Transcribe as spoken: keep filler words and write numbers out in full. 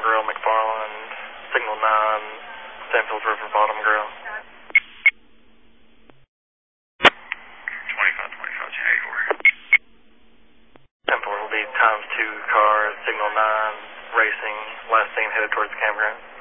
Grill, McFarland, Signal nine, Stanfield River Bottom Grill. twenty-five twenty-five, January four. ten four will be times two car, Signal nine, racing, last seen headed towards the campground.